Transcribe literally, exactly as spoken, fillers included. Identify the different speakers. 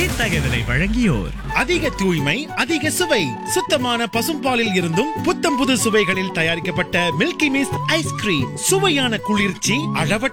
Speaker 1: இத்தகவலை வழங்கியோர்
Speaker 2: அதிக தூய்மை அதிக சுவை சுத்தமான பசும்பாலில் இருந்தும் புத்தம் புது சுவைகளில் தயாரிக்கப்பட்ட மில்கி மிஸ்ட் ஐஸ்கிரீம். சுவையான குளிர்ச்சி, அளவற்ற